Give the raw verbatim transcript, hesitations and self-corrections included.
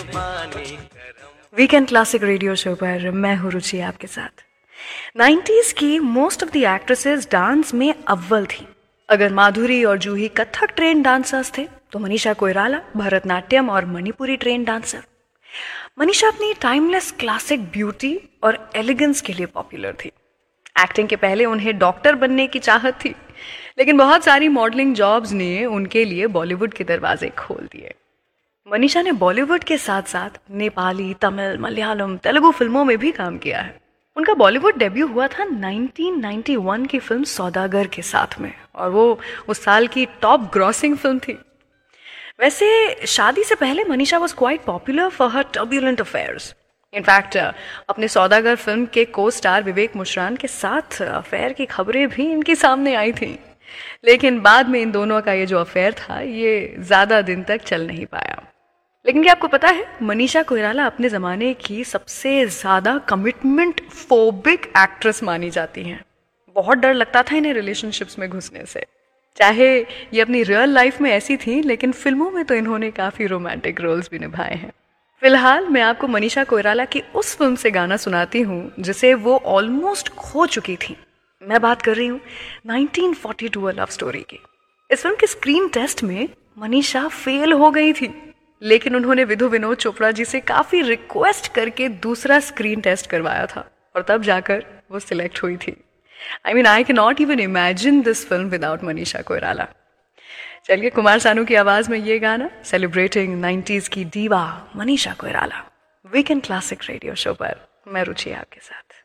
Weekend classic radio show पर मैं हूँ रुचि आपके साथ। नाइन्टीज की most of the actresses dance में अव्वल थी। अगर माधुरी और जूही कथक ट्रेन डांसर्स थे तो मनीषा कोइराला भरतनाट्यम और मणिपुरी ट्रेन डांसर। मनीषा अपनी टाइमलेस क्लासिक ब्यूटी और एलिगेंस के लिए पॉपुलर थी। एक्टिंग के पहले उन्हें डॉक्टर बनने की चाहत थी, लेकिन बहुत सारी मॉडलिंग जॉब्स ने उनके लिए बॉलीवुड के दरवाजे खोल दिए। मनीषा ने बॉलीवुड के साथ साथ नेपाली, तमिल, मलयालम, तेलुगु फिल्मों में भी काम किया है। उनका बॉलीवुड डेब्यू हुआ था नाइनटीन नाइंटी वन की फिल्म सौदागर के साथ में, और वो उस साल की टॉप ग्रॉसिंग फिल्म थी। वैसे शादी से पहले Manisha was quite popular for her turbulent affairs. In fact अपने सौदागर फिल्म के को स्टार विवेक मुश्रान के साथ अफेयर की खबरें भी इनके सामने आई थी, लेकिन बाद में इन दोनों का ये जो अफेयर था ये ज़्यादा दिन तक चल नहीं पाया। लेकिन क्या आपको पता है, मनीषा कोइराला अपने ज़माने की सबसे ज़्यादा कमिटमेंट फोबिक एक्ट्रेस मानी जाती हैं। बहुत डर लगता था इन्हें रिलेशनशिप्स में घुसने से। चाहे ये अपनी रियल लाइफ में ऐसी थी, लेकिन फिल्मों में तो इन्होंने काफ़ी रोमांटिक रोल्स भी निभाए हैं। फिलहाल मैं आपको मनीषा कोइराला की उस फिल्म से गाना सुनाती हूँ जिसे वो ऑलमोस्ट खो चुकी थी। मैं बात कर रही हूँ nineteen forty two love story की। इस फिल्म के स्क्रीन टेस्ट में मनीषा फेल हो गई थी, लेकिन उन्होंने विधु विनोद चोपड़ा जी से काफ़ी रिक्वेस्ट करके दूसरा स्क्रीन टेस्ट करवाया था, और तब जाकर वो सिलेक्ट हुई थी। I mean I can not even imagine this film without Manisha Koirala. चलिए, कुमार सानू की आवाज़ में ये गाना सेलिब्रेटिंग नाइन्टीज़ की दीवा Manisha Koirala, weekend classic radio show पर मैं रुचि आपके साथ।